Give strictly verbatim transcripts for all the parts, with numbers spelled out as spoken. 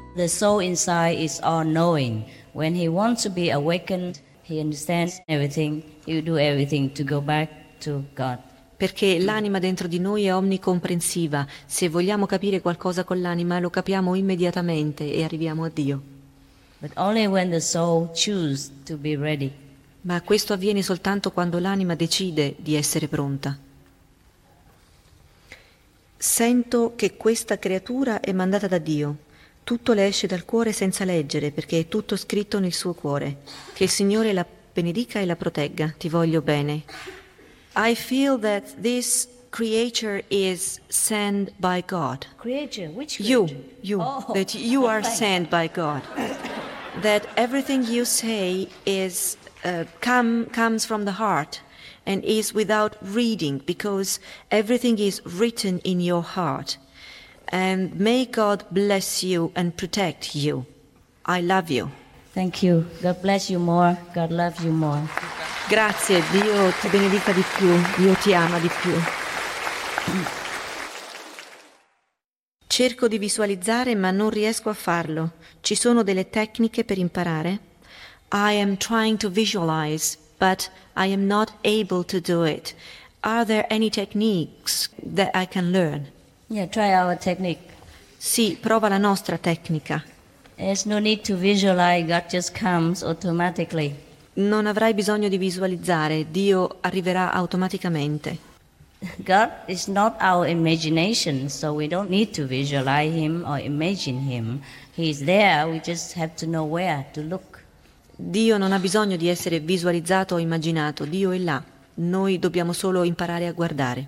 The soul inside is all-knowing. When he wants to be awakened, he understands everything. He will do everything to go back to God. Perché l'anima dentro di noi è omnicomprensiva. Se vogliamo capire qualcosa con l'anima, lo capiamo immediatamente e arriviamo a Dio. But only when the soul chooses to be ready. Ma questo avviene soltanto quando l'anima decide di essere pronta. Sento che questa creatura è mandata da Dio. Tutto le esce dal cuore senza leggere, perché è tutto scritto nel suo cuore. Che il Signore la benedica e la protegga. Ti voglio bene. I feel that this creature is sent by God. Creature? Which creature? You, you, Oh. that you are sent by God. That everything you say is uh, come comes from the heart and is without reading, because everything is written in your heart. And may God bless you and protect you. I love you. Thank you. God bless you more. God loves you more. Grazie, Dio ti benedica di più, Dio ti ama di più. Cerco di visualizzare ma non riesco a farlo. Ci sono delle tecniche per imparare? I am trying to visualize, but I am not able to do it. Are there any techniques that I can learn? Yeah, try our technique. Sì, prova la nostra tecnica. There's no need to visualize. God just comes automatically. Non avrai bisogno di visualizzare, Dio arriverà automaticamente. God is not our imagination, so we don't need to visualize him or imagine him. He is there, we just have to know where to look. Dio non ha bisogno di essere visualizzato o immaginato, Dio è là. Noi dobbiamo solo imparare a guardare.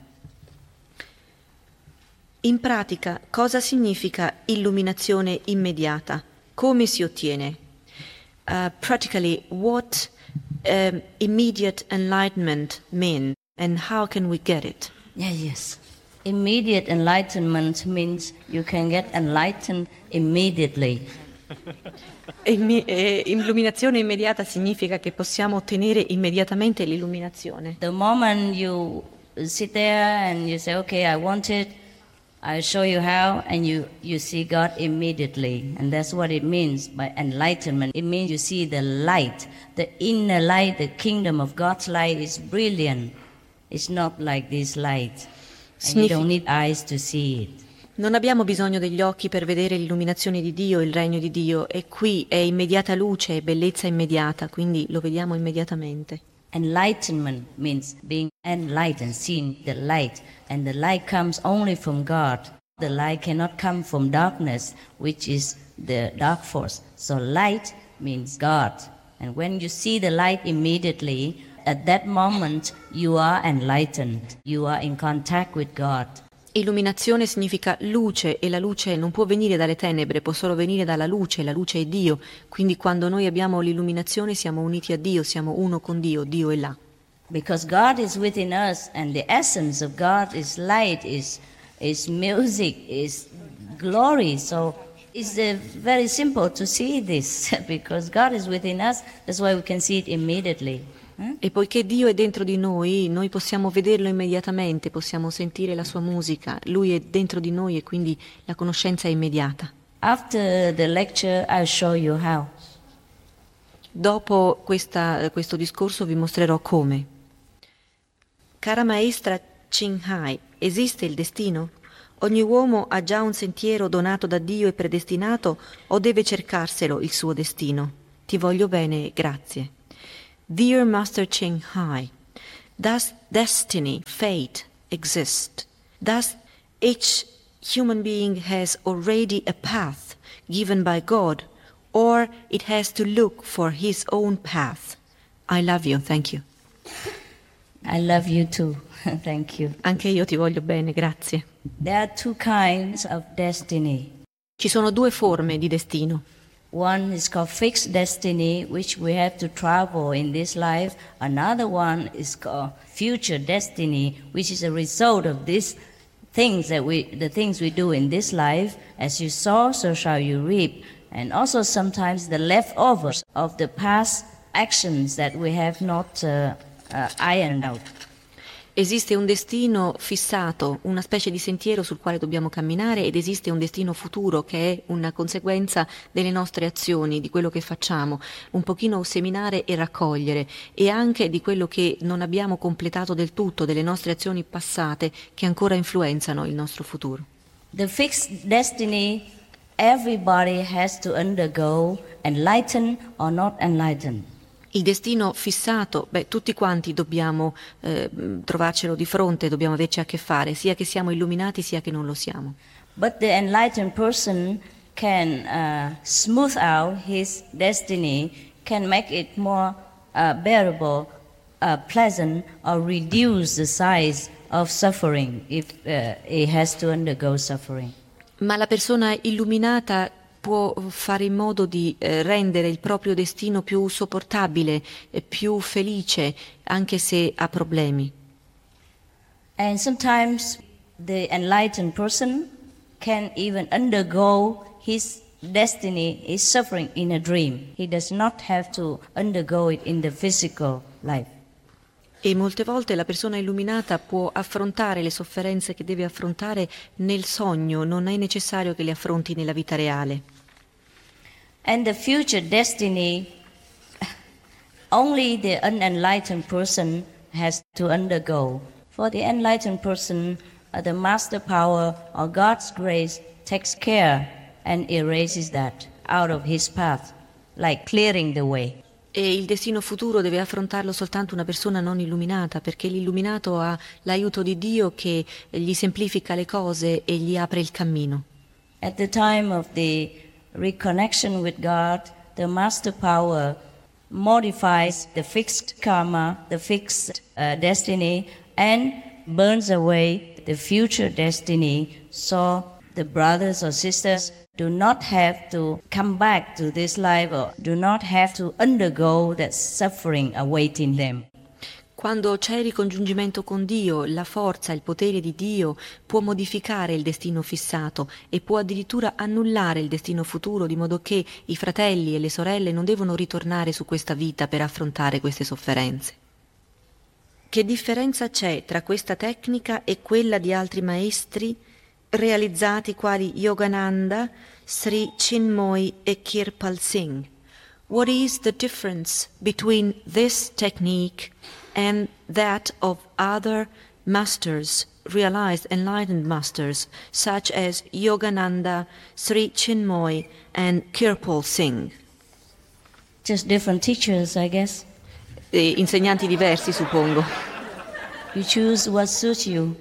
In pratica, cosa significa illuminazione immediata? Come si ottiene? Uh, practically, what um, immediate enlightenment means and how can we get it? Yeah, yes. Immediate enlightenment means you can get enlightened immediately. Immi- eh, illuminazione immediata significa che possiamo ottenere immediatamente l'illuminazione. The moment you sit there and you say, okay, I want it, I'll show you how, and you, you see God immediately. And that's what it means by enlightenment. It means you see the light, the inner light, the kingdom of God's light is brilliant. It's not like this light. And you don't need eyes to see it. Non abbiamo bisogno degli occhi per vedere l'illuminazione di Dio, il regno di Dio. E qui è immediata luce, è bellezza immediata, quindi lo vediamo immediatamente. Enlightenment means being enlightened, seeing the light. And the light comes only from God. The light cannot come from darkness, which is the dark force. So light means God. And when you see the light immediately, at that moment you are enlightened. You are in contact with God. Illuminazione significa luce e la luce non può venire dalle tenebre, può solo venire dalla luce, la luce è Dio. Quindi quando noi abbiamo l'illuminazione siamo uniti a Dio, siamo uno con Dio, Dio è là. Because God is within us and the essence of God is light, is, is music, is glory. So it's uh, very simple to see this because God is within us, that's why we can see it immediately. E poiché Dio è dentro di noi, noi possiamo vederlo immediatamente, possiamo sentire la sua musica. Lui è dentro di noi e quindi la conoscenza è immediata. After the lecture, I'll show you how. Dopo questa, questo discorso vi mostrerò come. Cara maestra Ching Hai, esiste il destino? Ogni uomo ha già un sentiero donato da Dio e predestinato o deve cercarselo il suo destino? Ti voglio bene, grazie. Dear Master Ching Hai, does destiny, fate, exist? Does each human being has already a path given by God, or it has to look for his own path? I love you, thank you. I love you too, thank you. Anche io ti voglio bene, grazie. There are two kinds of destiny. Ci sono due forme di destino. One is called fixed destiny, which we have to travel in this life. Another one is called future destiny, which is a result of these things that we, the things we do in this life. As you sow, so shall you reap. And also sometimes the leftovers of the past actions that we have not uh, uh, ironed out. Esiste un destino fissato, una specie di sentiero sul quale dobbiamo camminare, ed esiste un destino futuro che è una conseguenza delle nostre azioni, di quello che facciamo, un pochino seminare e raccogliere, e anche di quello che non abbiamo completato del tutto, delle nostre azioni passate che ancora influenzano il nostro futuro. The fixed destiny everybody has to undergo, enlightened or not enlightened. Il destino fissato, beh, tutti quanti dobbiamo eh, trovarcelo di fronte, dobbiamo averci a che fare, sia che siamo illuminati sia che non lo siamo. But the enlightened person can uh, smooth out his destiny, can make it more uh, bearable, uh, pleasant, or reduce the size of suffering if uh, he has to undergo suffering. Ma la persona illuminata può fare in modo di eh, rendere il proprio destino più sopportabile, eh, più felice, anche se ha problemi. And sometimes the enlightened person can even undergo his destiny, his suffering in a dream. He does not have to undergo it in the physical life. E molte volte la persona illuminata può affrontare le sofferenze che deve affrontare nel sogno, non è necessario che le affronti nella vita reale. And the future destiny, only the unenlightened person has to undergo. For the enlightened person, uh, the master power or God's grace takes care and erases that out of his path, like clearing the way. E il destino futuro deve affrontarlo soltanto una persona non illuminata, perché l'illuminato ha l'aiuto di Dio che gli semplifica le cose e gli apre il cammino. At the time of the reconnection with God, the master power modifies the fixed karma, the fixed uh, destiny, and burns away the future destiny, so the brothers or sisters do not have to come back to this life or do not have to undergo that suffering awaiting them. Quando c'è il ricongiungimento con Dio, la forza, il potere di Dio può modificare il destino fissato e può addirittura annullare il destino futuro, di modo che i fratelli e le sorelle non devono ritornare su questa vita per affrontare queste sofferenze. Che differenza c'è tra questa tecnica e quella di altri maestri realizzati quali Yogananda, Sri Chinmoy e Kirpal Singh? What is the difference between this technique and that of other masters, realized enlightened masters, such as Yogananda, Sri Chinmoy and Kirpal Singh? Just different teachers, I guess. E insegnanti diversi, suppongo. You choose what suits you.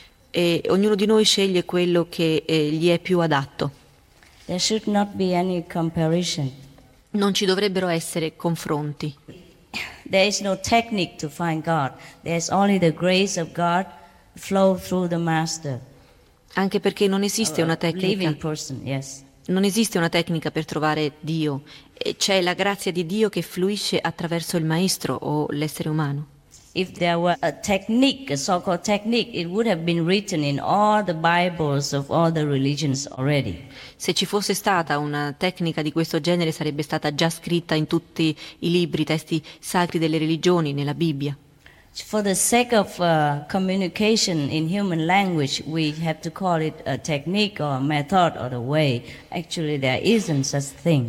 E ognuno di noi sceglie quello che eh, gli è più adatto. There should not be any comparison. Non ci dovrebbero essere confronti. There is no technique to find God. There's only the grace of God flow through the master. Anche perché non esiste una tecnica. Living person, yes. Non esiste una tecnica per trovare Dio. E c'è la grazia di Dio che fluisce attraverso il maestro o l'essere umano. If there were a technique, a so-called technique, it would have been written in all the Bibles of all the religions already. Se ci fosse stata una tecnica di questo genere sarebbe stata già scritta in tutti i libri, i testi sacri delle religioni, nella Bibbia. For the sake of uh, communication in human language, we have to call it a technique or a method or a way. Actually, there isn't such thing.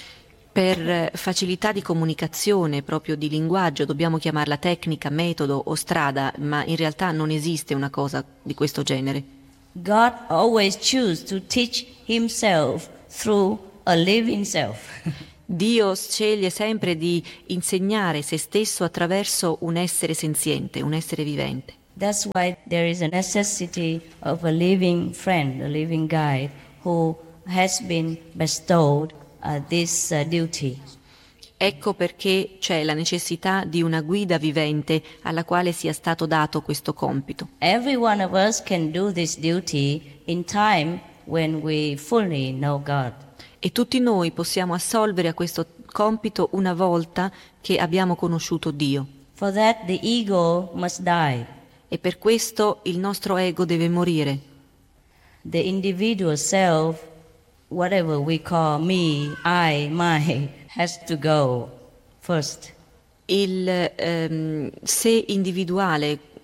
Per facilità di comunicazione, proprio di linguaggio, dobbiamo chiamarla tecnica, metodo o strada, ma in realtà non esiste una cosa di questo genere. God always chooses to teach himself through a living self. Dio sceglie sempre di insegnare se stesso attraverso un essere senziente, un essere vivente. That's why there is a necessity of a living friend, a living guide, who has been bestowed Uh, this uh, duty. Ecco perché c'è la necessità di una guida vivente alla quale sia stato dato questo compito. Every one of us can do this duty in time when we fully know God. E tutti noi possiamo assolvere a questo compito una volta che abbiamo conosciuto Dio. For that the ego must die. E per questo il nostro ego deve morire. The individual self, whatever we call me, I, my, has to go first. Il ehm, sé individuale,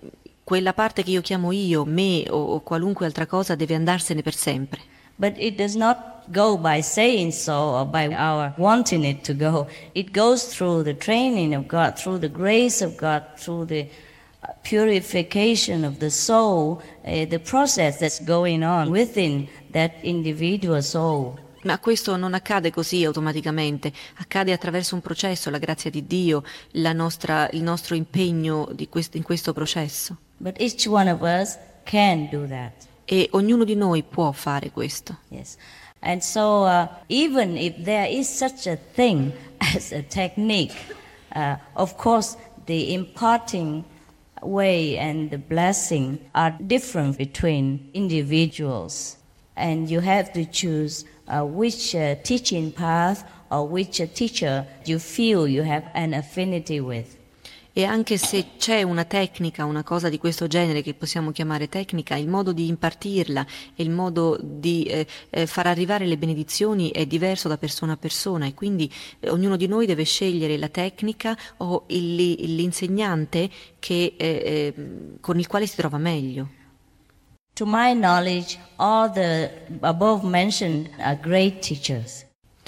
quella parte che io chiamo io, me o, o qualunque altra cosa deve andarsene per sempre. But it does not go by saying so or by our wanting it to go. It goes through the training of God, through the grace of God, through the purification of the soul, uh, the process that's going on within that individual soul. Ma questo non accade così automaticamente, accade attraverso un processo, la grazia di Dio, la nostra, il nostro impegno di questo, in questo processo. But each one of us can do that. E ognuno di noi può fare questo. Yes. And so uh, even if there is such a thing as a technique, uh, of course the imparting way and the blessing are different between individuals. And you have to choose uh, which uh, teaching path or which uh, teacher you feel you have an affinity with. E anche se c'è una tecnica, una cosa di questo genere che possiamo chiamare tecnica, il modo di impartirla e il modo di eh, eh, far arrivare le benedizioni è diverso da persona a persona, e quindi eh, ognuno di noi deve scegliere la tecnica o il, l'insegnante che, eh, eh, con il quale si trova meglio. To my knowledge, all the above mentioned are great teachers.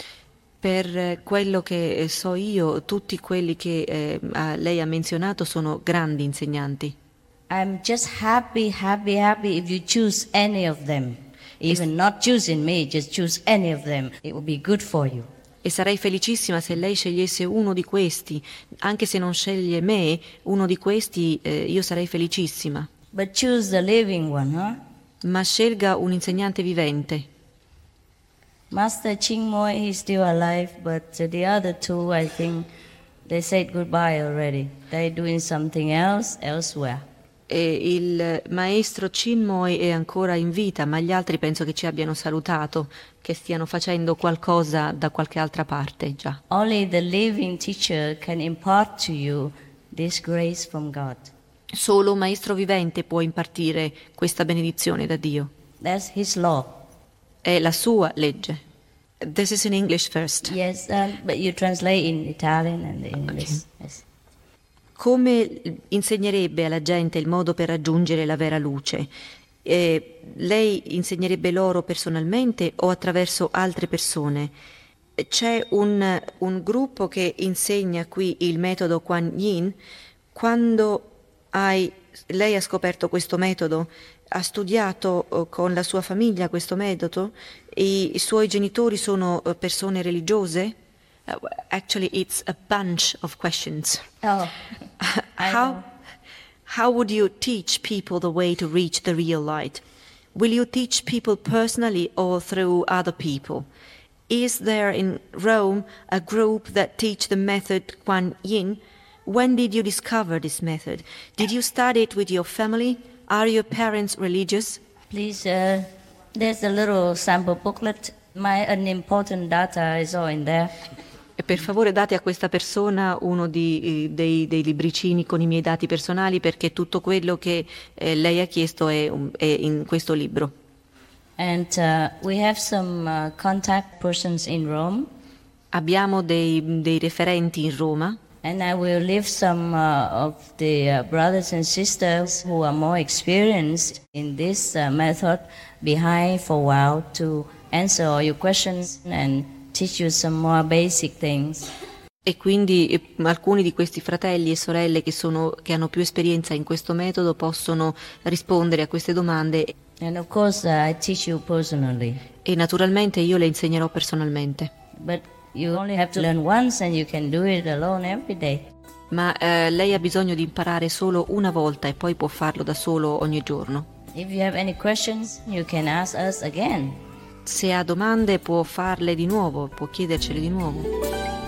Per quello che so io, tutti quelli che eh, lei ha menzionato sono grandi insegnanti. I'm just happy, happy, happy if you choose any of them. Even not choosing me, just choose any of them. It will be good for you. E sarei felicissima se lei scegliesse uno di questi, anche se non sceglie me, uno di questi, eh, io sarei felicissima. But choose the living one, huh? Ma scelga un insegnante vivente. Master Chingmoy, he's still alive, but the other two, I think, they said goodbye already. They're doing something else elsewhere. E il maestro Chinmoy è ancora in vita, ma gli altri penso che ci abbiano salutato, che stiano facendo qualcosa da qualche altra parte già. Only the living teacher can impart to you this grace from God. Solo un maestro vivente può impartire questa benedizione da Dio. That's his law. È la sua legge. This is in English first. Yes, uh, but you translate in Italian and English. Okay. Yes. Come insegnerebbe alla gente il modo per raggiungere la vera luce? Eh, lei insegnerebbe loro personalmente o attraverso altre persone? C'è un, un gruppo che insegna qui il metodo Kuan Yin. Quando hai, lei ha scoperto questo metodo, ha studiato uh, con la sua famiglia questo metodo, i, i suoi genitori sono uh, persone religiose? Uh, actually, it's a bunch of questions. Oh, I how, know. how would you teach people the way to reach the real light? Will you teach people personally or through other people? Is there in Rome a group that teach the method Kuan Yin? When did you discover this method? Did you study it with your family? Are your parents religious? Please, uh, there's a little sample booklet. My unimportant data is all in there. E per favore date a questa persona uno di, dei, dei libricini con i miei dati personali, perché tutto quello che eh, lei ha chiesto è, è in questo libro. And uh, we have some uh, contact persons in Rome. Abbiamo dei, dei referenti in Roma. And I will leave some uh, of the uh, brothers and sisters who are more experienced in this uh, method behind for a while to answer all your questions and teach you some more basic things. E quindi eh, alcuni di questi fratelli e sorelle che, sono, che hanno più esperienza in questo metodo possono rispondere a queste domande. And of course uh, I teach you personally. E naturalmente io le insegnerò personalmente. But you only have to learn once and you can do it alone every day. Ma eh, lei ha bisogno di imparare solo una volta e poi può farlo da solo ogni giorno. If you have any questions, you can ask us again. Se ha domande può farle di nuovo, può chiedercele di nuovo.